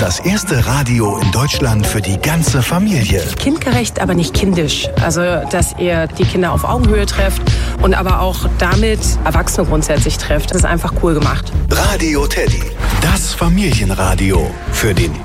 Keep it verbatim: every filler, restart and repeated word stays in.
Das erste Radio in Deutschland für die ganze Familie. Kindgerecht, aber nicht kindisch. Also, dass ihr die Kinder auf Augenhöhe trefft und aber auch damit Erwachsene grundsätzlich trefft. Das ist einfach cool gemacht. Radio Teddy, das Familienradio für den